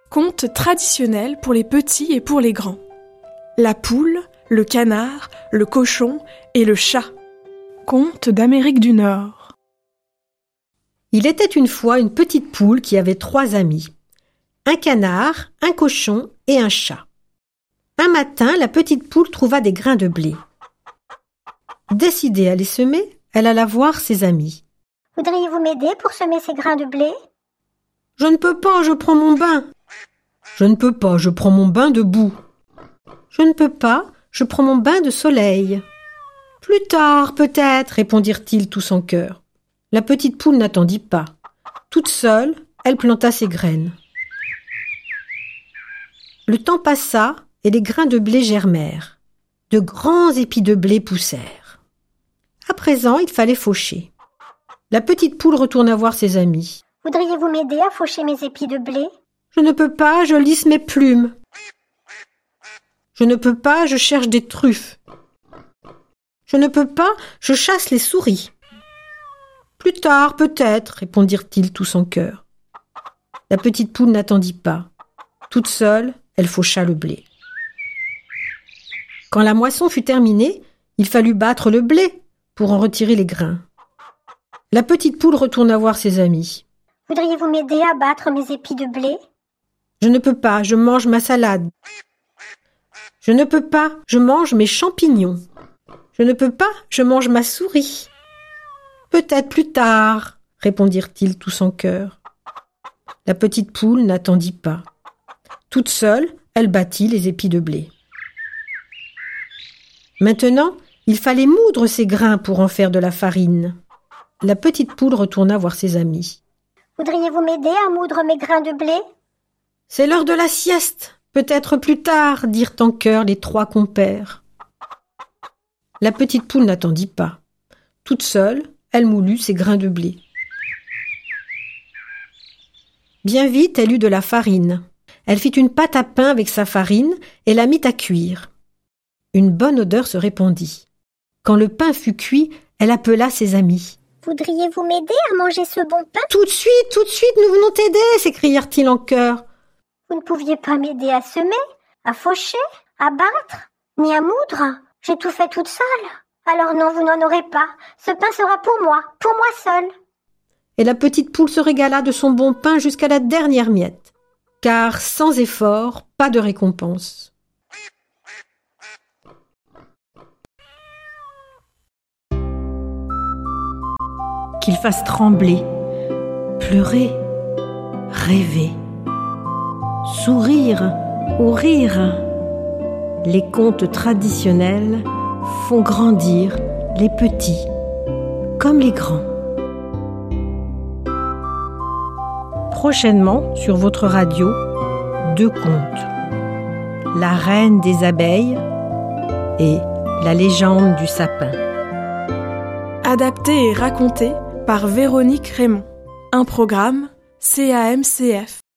Conte traditionnel pour les petits et pour les grands. La poule, le canard, le cochon et le chat. Conte d'Amérique du Nord. Il était une fois une petite poule qui avait 3 amis. Un canard, un cochon et un chat. Un matin, la petite poule trouva des grains de blé. Décidée à les semer, elle alla voir ses amis. « Voudriez-vous m'aider pour semer ces grains de blé ?»« Je ne peux pas, je prends mon bain. »« Je ne peux pas, je prends mon bain de boue. »« Je ne peux pas, je prends mon bain de soleil. »« Plus tard, peut-être, répondirent-ils tous en chœur. La petite poule n'attendit pas. Toute seule, elle planta ses graines. Le temps passa et les grains de blé germèrent. De grands épis de blé poussèrent. À présent, il fallait faucher. La petite poule retourna voir ses amis. « Voudriez-vous m'aider à faucher mes épis de blé ?»« Je ne peux pas, je lisse mes plumes. »« Je ne peux pas, je cherche des truffes. »« Je ne peux pas, je chasse les souris. »« Plus tard, peut-être, répondirent-ils tous en chœur. La petite poule n'attendit pas. Toute seule, elle faucha le blé. Quand la moisson fut terminée, il fallut battre le blé pour en retirer les grains. La petite poule retourna voir ses amis. « Voudriez-vous m'aider à battre mes épis de blé ?»« Je ne peux pas, je mange ma salade. »« Je ne peux pas, je mange mes champignons. »« Je ne peux pas, je mange ma souris. »« Peut-être plus tard, répondirent-ils tous en chœur. La petite poule n'attendit pas. Toute seule, elle battit les épis de blé. Maintenant, il fallait moudre ces grains pour en faire de la farine. La petite poule retourna voir ses amis. « Voudriez-vous m'aider à moudre mes grains de blé ?»« C'est l'heure de la sieste, peut-être plus tard, dirent en chœur les 3 compères. La petite poule n'attendit pas. Toute seule, elle moulut ses grains de blé. Bien vite, elle eut de la farine. Elle fit une pâte à pain avec sa farine et la mit à cuire. Une bonne odeur se répandit. Quand le pain fut cuit, elle appela ses amis. « Voudriez-vous m'aider à manger ce bon pain ?»« Tout de suite, nous venons t'aider !» s'écrièrent-ils en chœur. Vous ne pouviez pas m'aider à semer, à faucher, à battre, ni à moudre. J'ai tout fait toute seule. Alors non, vous n'en aurez pas. Ce pain sera pour moi seule. » Et la petite poule se régala de son bon pain jusqu'à la dernière miette. Car sans effort, pas de récompense. Qu'il fasse trembler, pleurer, rêver, sourire ou rire. Les contes traditionnels font grandir les petits comme les grands. Prochainement, sur votre radio, 2 contes. La reine des abeilles et la légende du sapin. Adapté et raconté par Véronique Raymond. Un programme CAMCF.